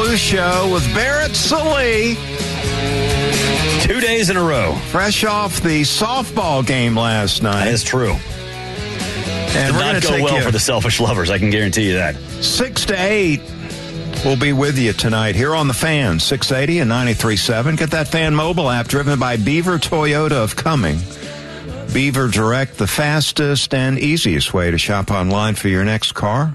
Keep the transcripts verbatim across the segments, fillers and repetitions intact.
Blues Show with Barrett Sallee. Two days in a row. Fresh off the softball game last night. That is true. And Did we're not go well for the selfish lovers, I can guarantee you that. Six to eight. We'll be with you tonight here on the Fan, six eighty and ninety-three point seven. Get that Fan mobile app driven by Beaver Toyota of Cumming. Beaver Direct, the fastest and easiest way to shop online for your next car.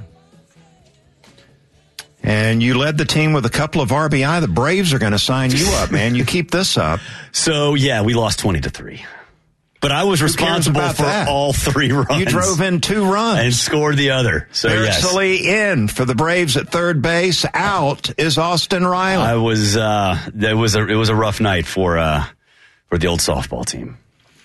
And you led the team with a couple of R B I. The Braves are going to sign you up, man. You keep this up. So, yeah, we lost twenty to three. But I was responsible for that? all three runs. You drove in two runs. And scored the other. So, Barrett yes. Sallee in for the Braves at third base. Out is Austin Riley. I was, uh, it was a, it was a rough night for, uh, for the old softball team.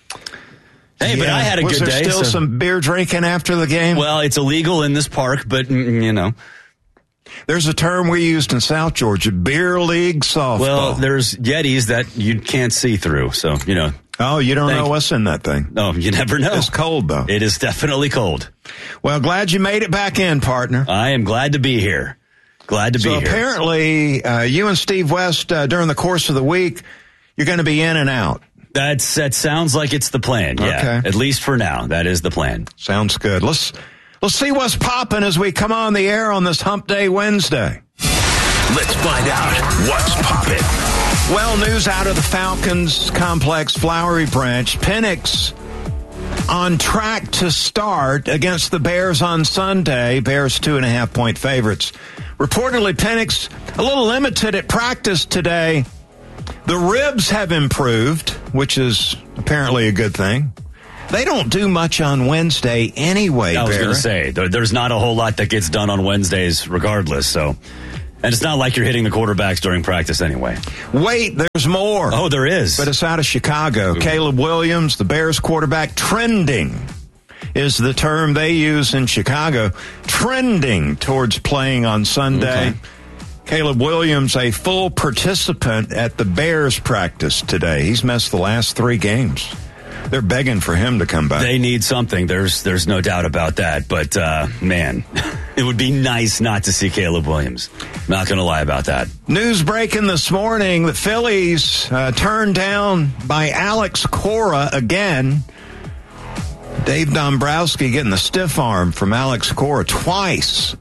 Hey, yeah. But I had a was good there day. Still so. some beer drinking after the game? Well, it's illegal in this park, but, you know. There's a term we used in South Georgia, beer league softball. Well, there's Yetis that you can't see through, so, you know. Oh, you don't Thank know what's in that thing. No, you never know. It's cold, though. It is definitely cold. Well, glad you made it back in, partner. I am glad to be here. Glad to so be here. So apparently, uh, you and Steve West, uh, during the course of the week, you're going to be in and out. That's That sounds like it's the plan, yeah. Okay. At least for now, that is the plan. Sounds good. Let's, let's see what's popping as we come on the air on this Hump Day Wednesday. Let's find out what's popping. Well, news out of the Falcons complex, Flowery Branch. Penix on track to start against the Bears on Sunday. Bears two and a half point favorites. Reportedly, Penix a little limited at practice today. The ribs have improved, which is apparently a good thing. They don't do much on Wednesday anyway, I was Barry. going to say, there, there's not a whole lot that gets done on Wednesdays regardless, so... And it's not like you're hitting the quarterbacks during practice anyway. Wait, there's more. Oh, there is. But it's out of Chicago. Ooh. Caleb Williams, the Bears quarterback, trending is the term they use in Chicago. Trending towards playing on Sunday. Okay. Caleb Williams, a full participant at the Bears practice today. He's missed the last three games. They're begging for him to come back. They need something. There's there's no doubt about that. But, uh, man, it would be nice not to see Caleb Williams. Not going to lie about that. News breaking this morning. The Phillies uh, turned down by Alex Cora again. Dave Dombrowski getting the stiff arm from Alex Cora twice.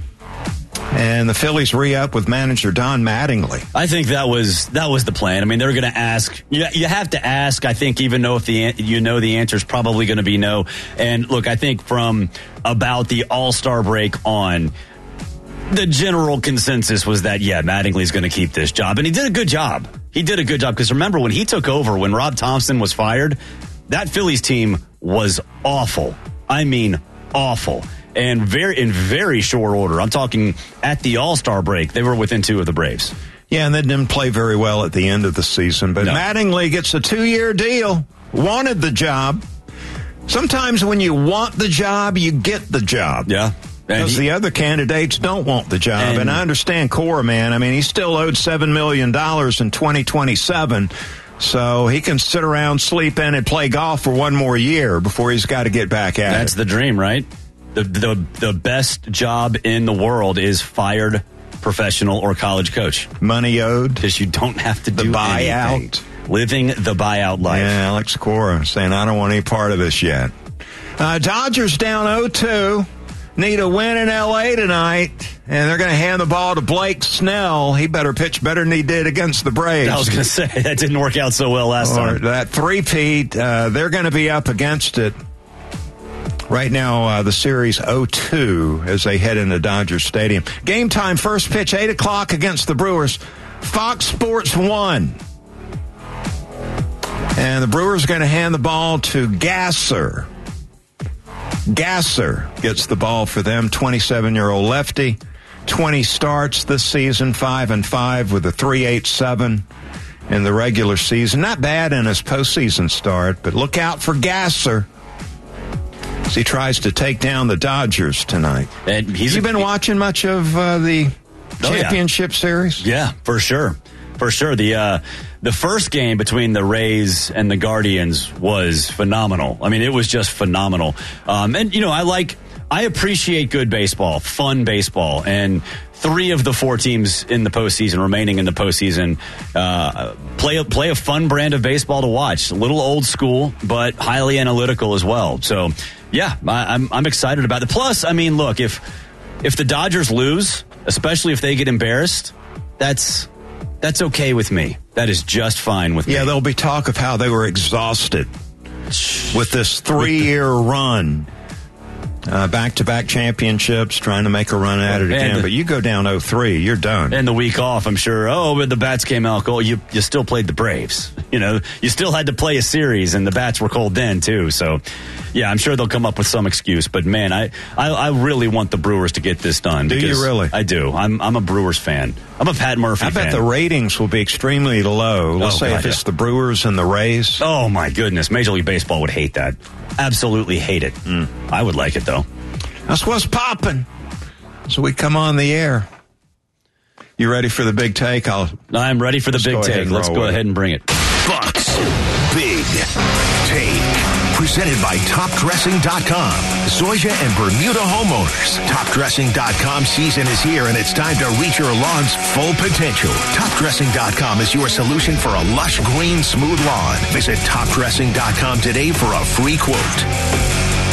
And the Phillies re-up with manager Don Mattingly. I think that was that was the plan. I mean, they're going to ask. You, you have to ask. I think even though if the you know the answer is probably going to be no. And look, I think from about the All-Star break on, the general consensus was that yeah, Mattingly's going to keep this job, and he did a good job. He did a good job because remember when he took over, when Rob Thompson was fired, that Phillies team was awful. I mean, awful. And very in very short order, I'm talking at the All-Star break, they were within two of the Braves. Yeah, and they didn't play very well at the end of the season. But no. Mattingly gets a two-year deal, wanted the job. Sometimes when you want the job, you get the job. Yeah. Because the other candidates don't want the job. And, and I understand Cora, man. I mean, he's still owed seven million dollars in twenty twenty-seven. So he can sit around, sleep in, and play golf for one more year before he's got to get back at it. That's the dream, right? The, the the best job in the world is fired professional or college coach. Money owed. Because you don't have to the do buyout. anything. Living the buyout life. Yeah, Alex Cora saying, I don't want any part of this yet. Uh, Dodgers down oh two. Need a win in L A tonight. And they're going to hand the ball to Blake Snell. He better pitch better than he did against the Braves. I was going to say, that didn't work out so well last or time. That three-peat, uh, they're going to be up against it. Right now, uh, the series oh two as they head into Dodger Stadium. Game time, first pitch, eight o'clock against the Brewers. Fox Sports one. And the Brewers are going to hand the ball to Gasser. Gasser gets the ball for them, twenty-seven-year-old lefty. twenty starts this season, five and five with a three eight seven in the regular season. Not bad in his postseason start, but look out for Gasser as he tries to take down the Dodgers tonight. And he's Have you been watching much of uh, the oh, championship yeah. series? Yeah, for sure. For sure. The uh, the first game between the Rays and the Guardians was phenomenal. I mean, it was just phenomenal. Um, and, you know, I like, I appreciate good baseball, fun baseball. And three of the four teams in the postseason, remaining in the postseason, uh, play, a, play a fun brand of baseball to watch. A little old school, but highly analytical as well. So, yeah, I, I'm, I'm excited about it. Plus, I mean, look, if if the Dodgers lose, especially if they get embarrassed, that's that's okay with me. That is just fine with me. Yeah, there'll be talk of how they were exhausted with this three-year run. Uh, back-to-back championships, trying to make a run at it again. The, but you go down oh three, you're done. And the week off, I'm sure, oh, but the bats came out cold. You, you still played the Braves. You know, you still had to play a series, and the bats were cold then, too. So, yeah, I'm sure they'll come up with some excuse. But, man, I, I, I really want the Brewers to get this done. Do you really? I do. I'm, I'm a Brewers fan. I'm a Pat Murphy I fan. I bet the ratings will be extremely low. Let's oh, say God, if it's yeah. the Brewers and the Rays. Oh, my goodness. Major League Baseball would hate that. Absolutely hate it. Mm. I would like it, though. That's what's popping. So we come on the air. You ready for the big take? I'll. I'm ready for the big take. Let's go ahead and bring it. Bucks Big Take. Presented by Top Dressing dot com. Zoysia and Bermuda homeowners. Top Dressing dot com season is here, and it's time to reach your lawn's full potential. Top Dressing dot com is your solution for a lush, green, smooth lawn. Visit Top Dressing dot com today for a free quote.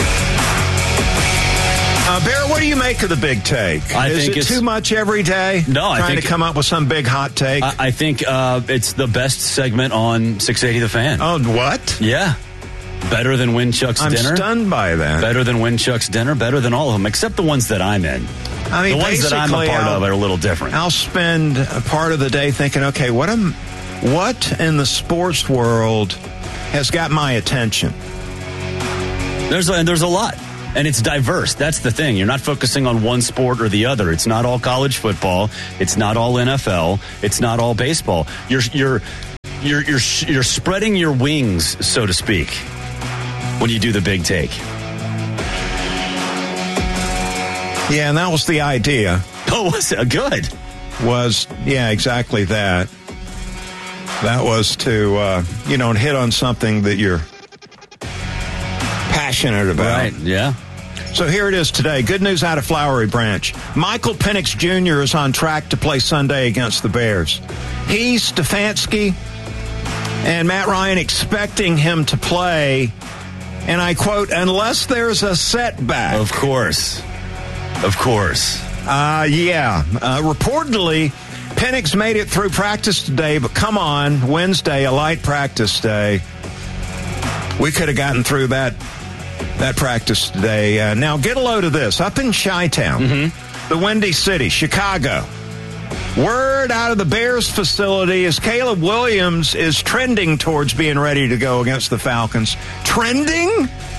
Uh, Bear, what do you make of the big take? I Is think it it's too much every day? No, I Trying think to come up with some big hot take? I, I think uh, it's the best segment on six eighty The Fan. Oh, what? Yeah. Better than Winchuck's I'm Dinner. I'm stunned by that. Better than Winchuck's Dinner. Better than all of them, except the ones that I'm in. I mean, the ones that I'm a part I'll, of are a little different. I'll spend a part of the day thinking, okay, what am, what in the sports world has got my attention? There's a, and there's a lot. And it's diverse. That's the thing. You're not focusing on one sport or the other. It's not all college football. It's not all N F L. It's not all baseball. You're you're you're you're you're spreading your wings, so to speak, when you do the big take. Yeah, and that was the idea. Oh, was it good? Was yeah, exactly that. That was to uh, you know hit on something that you're passionate about. Right, yeah. So here it is today. Good news out of Flowery Branch. Michael Penix Junior is on track to play Sunday against the Bears. He, Stefanski, and Matt Ryan expecting him to play, and I quote, unless there's a setback. Of course. Of course. Uh, yeah. Uh, reportedly, Penix made it through practice today, but come on, Wednesday, a light practice day. We could have gotten through that that practice today. Uh, now, get a load of this. Up in Chi-Town, mm-hmm. the Windy City, Chicago, word out of the Bears facility is Caleb Williams is trending towards being ready to go against the Falcons. Trending?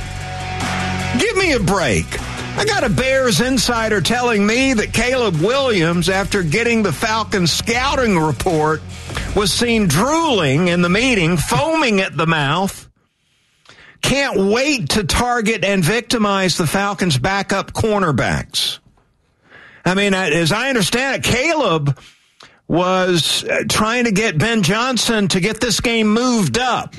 Give me a break. I got a Bears insider telling me that Caleb Williams, after getting the Falcons scouting report, was seen drooling in the meeting, foaming at the mouth. Can't wait to target and victimize the Falcons' backup cornerbacks. I mean, as I understand it, Caleb was trying to get Ben Johnson to get this game moved up.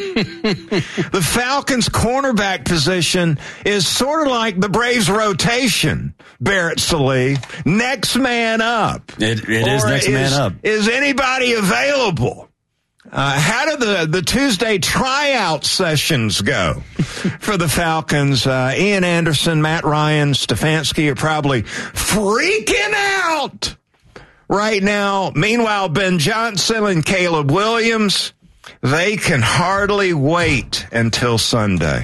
The Falcons' cornerback position is sort of like the Braves' rotation, Barrett Sallee. Next man up. It, it is next is, man up. Is anybody available? Uh, how did the, the Tuesday tryout sessions go for the Falcons? Uh, Ian Anderson, Matt Ryan, Stefanski are probably freaking out right now. Meanwhile, Ben Johnson and Caleb Williams, they can hardly wait until Sunday.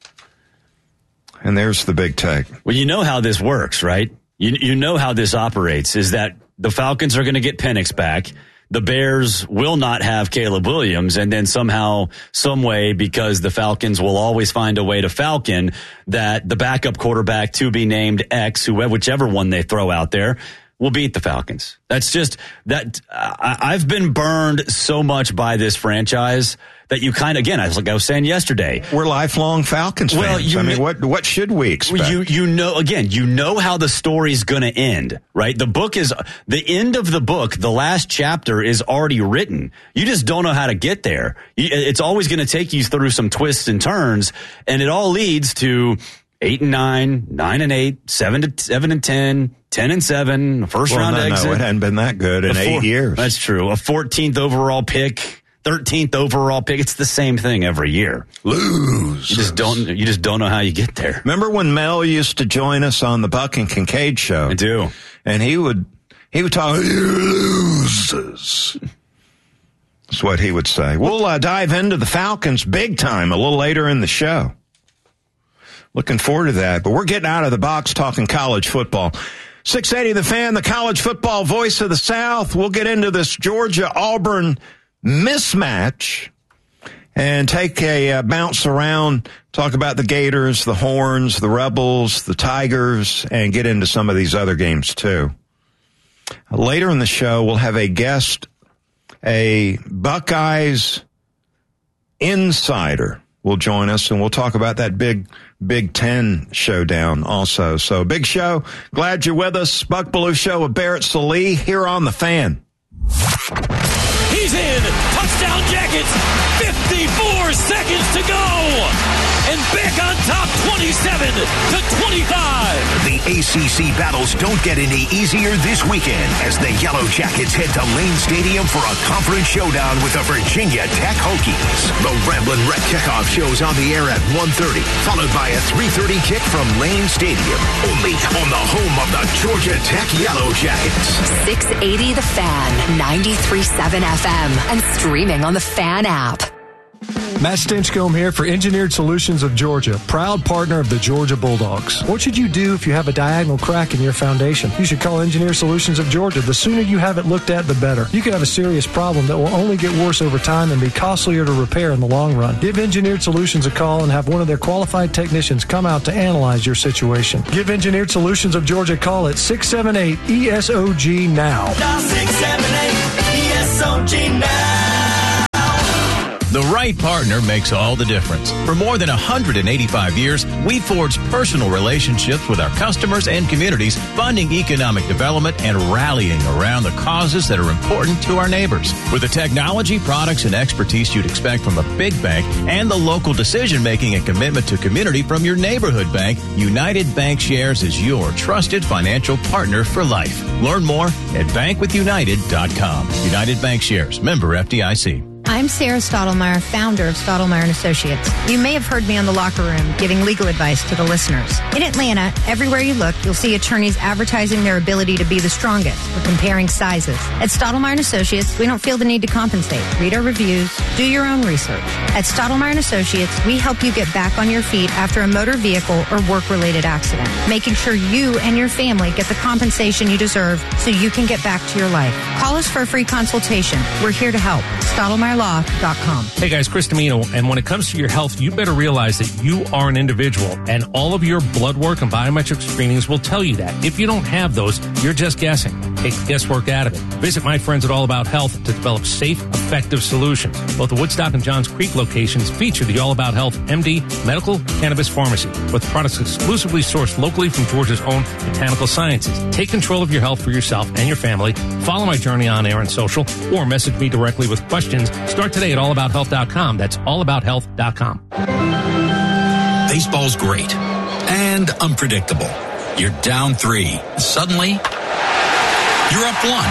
And there's the big take. Well, you know how this works, right? You, you know how this operates, is that the Falcons are going to get Penix back. The Bears will not have Caleb Williams, and then somehow, some way, because the Falcons will always find a way to Falcon, that the backup quarterback to be named X, whoever, whichever one they throw out there, will beat the Falcons. That's just that. I, I've been burned so much by this franchise that you kind of, again, I was like I was saying yesterday, we're lifelong Falcons fans. Well, you, I mean, what what should we expect? You you know, again, you know how the story's going to end, right? The book is the end of the book. The last chapter is already written. You just don't know how to get there. It's always going to take you through some twists and turns, and it all leads to eight and nine, nine and eight, seven to seven and ten, ten and seven, first well, round no, exit. No, it hadn't been that good in four, eight years. That's true. A fourteenth overall pick, thirteenth overall pick. It's the same thing every year. Lose. You just don't. You just don't know how you get there. Remember when Mel used to join us on the Buck and Kincaid show? I do. And he would he would talk. You loses. That's what he would say. We'll uh, dive into the Falcons big time a little later in the show. Looking forward to that. But we're getting out of the box talking college football. six eighty The Fan, the college football voice of the South. We'll get into this Georgia-Auburn mismatch and take a uh, bounce around, talk about the Gators, the Horns, the Rebels, the Tigers, and get into some of these other games too. Later in the show, we'll have a guest, a Buckeyes insider will join us, and we'll talk about that big Big Ten showdown also. So big show. Glad you're with us. Buck Belue Show with Barrett Salee here on The Fan. He's in. Touchdown Jackets. fifty-four seconds to go. And back on top twenty-seven to twenty-five. The A C C battles don't get any easier this weekend as the Yellow Jackets head to Lane Stadium for a conference showdown with the Virginia Tech Hokies. The Ramblin' Wreck kickoff shows on the air at one thirty, followed by a three thirty kick from Lane Stadium. Only on the home of the Georgia Tech Yellow Jackets. six eighty The Fan, ninety-three point seven F M, and streaming on the Fan app. Matt Stinchcomb here for Engineered Solutions of Georgia, proud partner of the Georgia Bulldogs. What should you do if you have a diagonal crack in your foundation? You should call Engineered Solutions of Georgia. The sooner you have it looked at, the better. You could have a serious problem that will only get worse over time and be costlier to repair in the long run. Give Engineered Solutions a call and have one of their qualified technicians come out to analyze your situation. Give Engineered Solutions of Georgia a call at six seven eight E S O G now. six seven eight E S O G now. The right partner makes all the difference. For more than one hundred eighty-five years, we forged personal relationships with our customers and communities, funding economic development and rallying around the causes that are important to our neighbors. With the technology, products, and expertise you'd expect from a big bank and the local decision-making and commitment to community from your neighborhood bank, United Bank Shares is your trusted financial partner for life. Learn more at bank with united dot com. United Bank Shares, member F D I C. I'm Sarah Stottlemyre, founder of Stottlemyre and Associates. You may have heard me on The Locker Room giving legal advice to the listeners. In Atlanta, everywhere you look, you'll see attorneys advertising their ability to be the strongest or comparing sizes. At Stottlemyre and Associates, we don't feel the need to compensate. Read our reviews, do your own research. At Stottlemyre and Associates, we help you get back on your feet after a motor vehicle or work-related accident, making sure you and your family get the compensation you deserve so you can get back to your life. Call us for a free consultation. We're here to help. Stottlemyre Law dot com. Hey guys, Chris Domino, and when it comes to your health, you better realize that you are an individual, and all of your blood work and biometric screenings will tell you that. If you don't have those, you're just guessing. Take the guesswork out of it. Visit my friends at All About Health to develop safe, effective solutions. Both the Woodstock and Johns Creek locations feature the All About Health M D Medical Cannabis Pharmacy, with products exclusively sourced locally from Georgia's own Botanical Sciences. Take control of your health for yourself and your family. Follow my journey on air and social, or message me directly with questions. Start today at all about health dot com. That's all about health dot com. Baseball's great and unpredictable. You're down three. Suddenly, you're up one.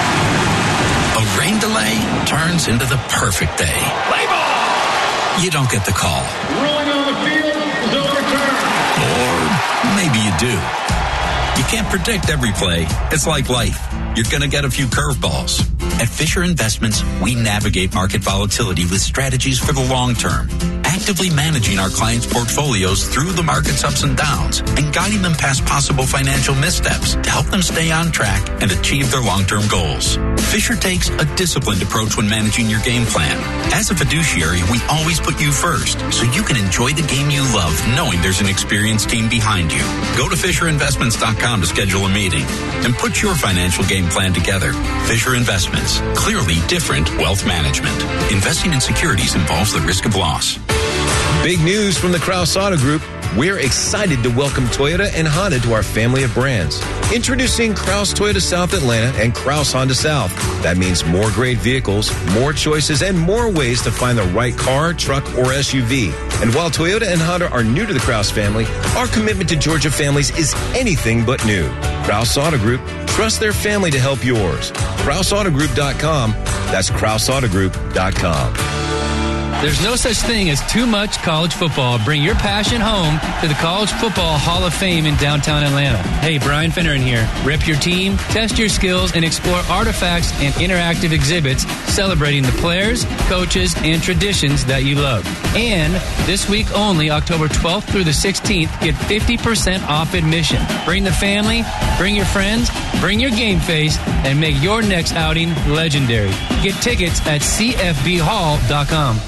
A rain delay turns into the perfect day. Play ball! You don't get the call. Rolling on the field is overturned. Or maybe you do. You can't predict every play. It's like life. You're going to get a few curveballs. At Fisher Investments, we navigate market volatility with strategies for the long term, actively managing our clients' portfolios through the market's ups and downs and guiding them past possible financial missteps to help them stay on track and achieve their long-term goals. Fisher takes a disciplined approach when managing your game plan. As a fiduciary, we always put you first, so you can enjoy the game you love knowing there's an experienced team behind you. Go to fisher investments dot com to schedule a meeting and put your financial game plan together. Fisher Investments. Clearly different wealth management. Investing in securities involves the risk of loss. Big news from the Kraus Auto Group. We're excited to welcome Toyota and Honda to our family of brands. Introducing Krause Toyota South Atlanta and Krause Honda South. That means more great vehicles, more choices, and more ways to find the right car, truck, or S U V. And while Toyota and Honda are new to the Krause family, our commitment to Georgia families is anything but new. Krause Auto Group, trust their family to help yours. Krause Auto Group dot com. That's Krause Auto Group dot com. There's no such thing as too much college football. Bring your passion home to the College Football Hall of Fame in downtown Atlanta. Hey, Brian Finneran here. Rep your team, test your skills, and explore artifacts and interactive exhibits celebrating the players, coaches, and traditions that you love. And this week only, October twelfth through the sixteenth, get fifty percent off admission. Bring the family, bring your friends, bring your game face, and make your next outing legendary. Get tickets at C F B hall dot com.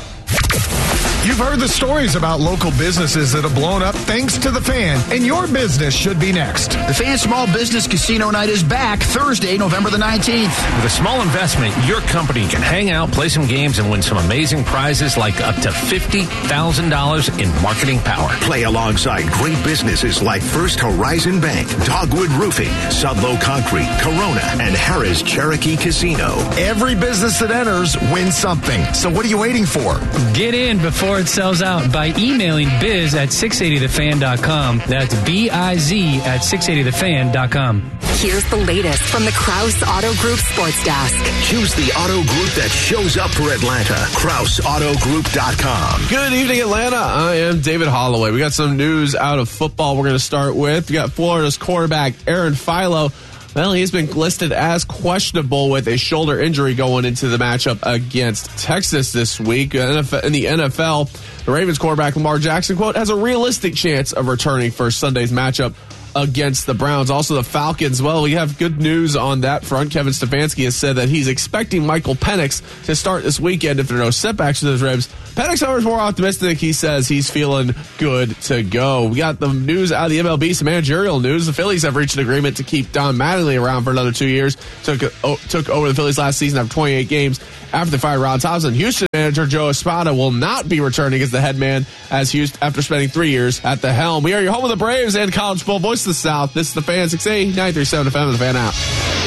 You've heard the stories about local businesses that have blown up thanks to The Fan, and your business should be next. The Fan Small Business Casino Night is back Thursday, November the nineteenth. With a small investment, your company can hang out, play some games, and win some amazing prizes like up to fifty thousand dollars in marketing power. Play alongside great businesses like First Horizon Bank, Dogwood Roofing, Sudlow Concrete, Corona, and Harrah's Cherokee Casino. Every business that enters wins something. So what are you waiting for? Get in before it sells out by emailing biz at six eighty the fan dot com. That's B I Z at six eighty the fan dot com. Here's the latest from the Krause Auto Group Sports Desk. Choose the auto group that shows up for Atlanta. Krause Auto Group dot com. Good evening, Atlanta. I am David Holloway. We got some news out of football we're going to start with. We got Florida's quarterback Aaron Philo. Well, he's been listed as questionable with a shoulder injury going into the matchup against Texas this week. In the N F L, the Ravens quarterback Lamar Jackson, quote, has a realistic chance of returning for Sunday's matchup against the Browns. Also, the Falcons, well, we have good news on that front. Kevin Stefanski has said that he's expecting Michael Penix to start this weekend if there are no setbacks to those ribs. Penix, however, is more optimistic. He says he's feeling good to go. We got the news out of the M L B, some managerial news. The Phillies have reached an agreement to keep Don Mattingly around for another two years. Took, uh, took over the Phillies last season after twenty-eight games after they fired Ron Thompson. Houston manager Joe Espada will not be returning as the head man as Houston after spending three years at the helm. We are your home of the Braves and college football voice of the South. This is the Fan, six eighty, nine thirty-seven F M, the Fan app.